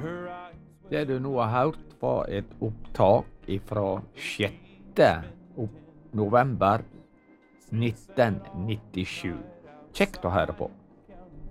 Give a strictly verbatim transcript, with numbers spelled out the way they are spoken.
Det du nå har hørt var et opptak fra sjette november nitten nittisju. Kjekt å høre på.